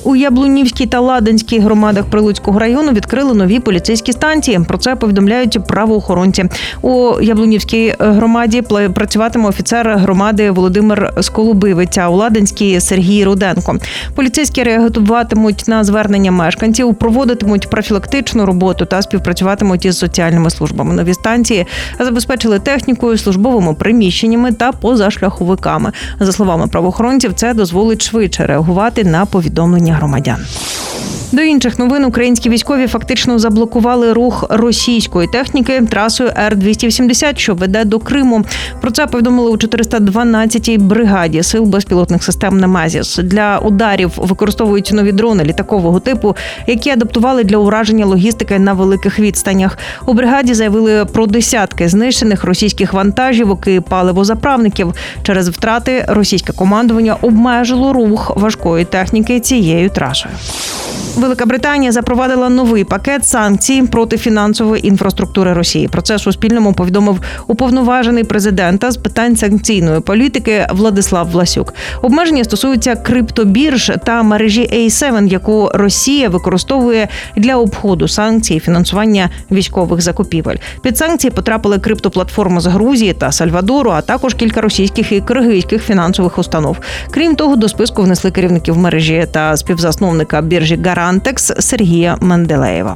У Яблунівській та Ладанській громадах Прилуцького району відкрили нові поліцейські станції. Про це повідомляють правоохоронці. У Яблунівській громаді працюватиме офіцер громади Володимир Сколубивець, а у Ладанській – Сергій Руденко. Поліцейські реагуватимуть на звернення мешканців, проводитимуть профілактичну роботу та співпрацюватимуть із соціальними службами. Нові станції забезпечили технікою, службовими приміщеннями та позашляховиками. За словами правоохоронців, це дозволить швидше реагувати на повідомлення громадян. До інших новин українські військові фактично заблокували рух російської техніки трасою Р-280, що веде до Криму. Про це повідомили у 412-й бригаді сил безпілотних систем «Немезіс». Для ударів використовують нові дрони літакового типу, які адаптували для ураження логістики на великих відстанях. У бригаді заявили про десятки знищених російських вантажівок і паливозаправників. Через втрати російське командування обмежило рух важкої техніки цією трасою. Велика Британія запровадила новий пакет санкцій проти фінансової інфраструктури Росії. Про це Суспільному повідомив уповноважений президента з питань санкційної політики Владислав Власюк. Обмеження стосуються криптобірж та мережі A7, яку Росія використовує для обходу санкцій і фінансування військових закупівель. Під санкції потрапили криптоплатформи з Грузії та Сальвадору, а також кілька російських і киргизьких фінансових установ. Крім того, до списку внесли керівників мережі та співзасновника біржі Гарантекс Сергія Менделеєва.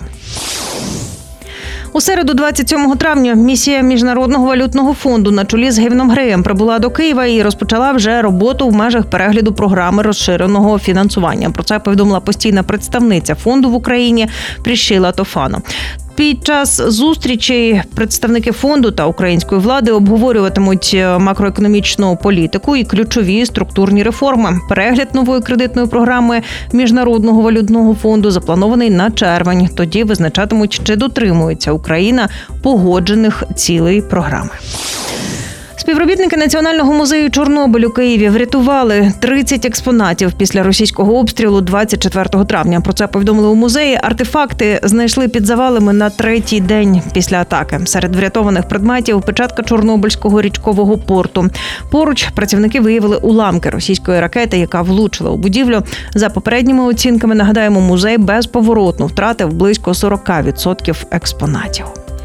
У середу, 27 травня, місія Міжнародного валютного фонду на чолі з Гевіном Греєм прибула до Києва і розпочала вже роботу в межах перегляду програми розширеного фінансування. Про це повідомила постійна представниця фонду в Україні Пріщила Тофано. Під час зустрічей представники фонду та української влади обговорюватимуть макроекономічну політику і ключові структурні реформи. Перегляд нової кредитної програми Міжнародного валютного фонду запланований на червень. Тоді визначатимуть, чи дотримується Україна погоджених цілей програми. Співробітники Національного музею Чорнобиль у Києві врятували 30 експонатів після російського обстрілу 24 травня. Про це повідомили у музеї. Артефакти знайшли під завалами на третій день після атаки. Серед врятованих предметів – печатка Чорнобильського річкового порту. Поруч працівники виявили уламки російської ракети, яка влучила у будівлю. За попередніми оцінками, нагадаємо, музей безповоротно втратив близько 40% експонатів.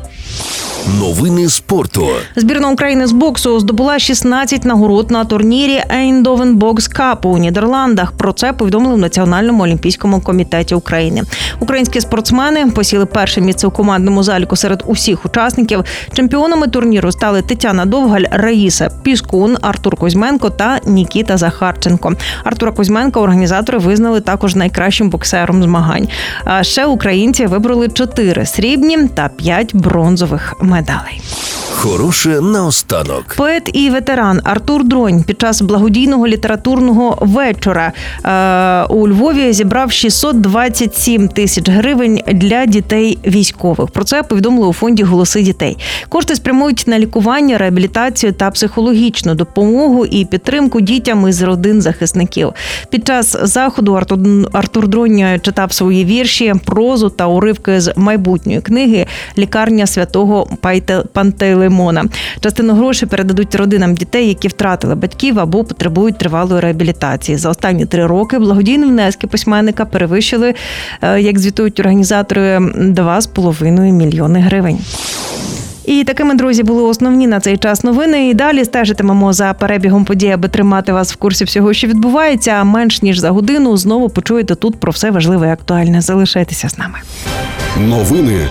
Новини спорту. Збірна України з боксу здобула 16 нагород на турнірі Eindhoven Box Cup у Нідерландах. Про це повідомили в Національному олімпійському комітеті України. Українські спортсмени посіли перше місце у командному заліку серед усіх учасників. Чемпіонами турніру стали Тетяна Довгаль, Раїса Піскун, Артур Кузьменко та Нікіта Захарченко. Артура Кузьменка організатори визнали також найкращим боксером змагань. А ще українці вибрали 4 срібні та 5 бронзових медалей. Хороше наостанок. Поет і ветеран Артур Дронь під час благодійного літературного вечора у Львові зібрав 627 тисяч гривень для дітей військових. Про це повідомили у фонді «Голоси дітей». Кошти спрямують на лікування, реабілітацію та психологічну допомогу і підтримку дітям із родин захисників. Під час заходу Артур Дронь читав свої вірші, прозу та уривки з майбутньої книги «Лікарня святого Пантелеймона». Частину грошей передадуть родинам дітей, які втратили батьків або потребують тривалої реабілітації. За останні 3 роки благодійні внески письменника перевищили, як звітують організатори, 2,5 мільйони гривень. І такими, друзі, були основні на цей час новини. І далі стежитимемо за перебігом подій, аби тримати вас в курсі всього, що відбувається. А менш ніж за годину знову почуєте тут про все важливе і актуальне. Залишайтеся з нами. Новини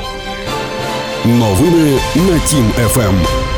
на Тім ФМ.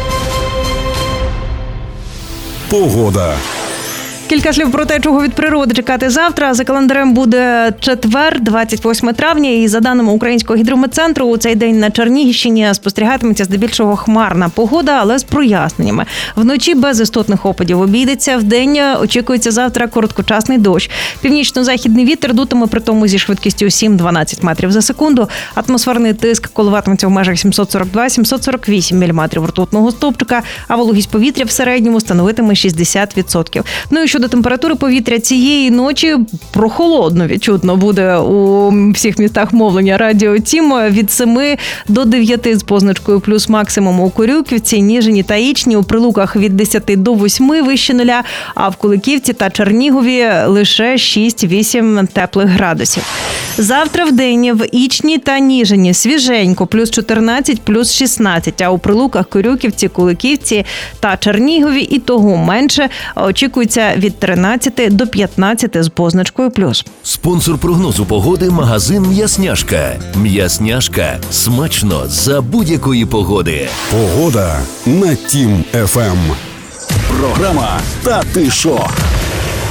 Погода. Кілька слів про те, чого від природи чекати завтра. За календарем буде четвер, 28 травня. І за даними Українського гідрометцентру, у цей день на Чернігівщині спостерігатиметься здебільшого хмарна погода, але з проясненнями. Вночі без істотних опадів обійдеться. Вдень очікується завтра короткочасний дощ. Північно-західний вітер дутиме при тому зі швидкістю 7-12 метрів за секунду. Атмосферний тиск коливатиметься в межах 742-748 міліметрів ртутного стовпчика, а вологість повітря в середньому становитиме 60%. Ну і щодо температури повітря, цієї ночі прохолодно відчутно буде у всіх містах мовлення Радіо Тім. Від 7 до 9 з позначкою плюс максимум у Корюківці, Ніжині та Ічні, у Прилуках від 10 до 8 вище нуля, а в Куликівці та Чернігові лише 6-8 теплих градусів. Завтра вдень в Ічні та Ніжині свіженько, плюс 14, плюс 16, а у Прилуках, Корюківці, Куликівці та Чернігові і того менше, очікується від 13 до 15 з позначкою плюс. Спонсор прогнозу погоди – магазин «М'ясняшка». «М'ясняшка» – смачно за будь-якої погоди. Погода на Тім ФМ. Програма «Та ти шо?»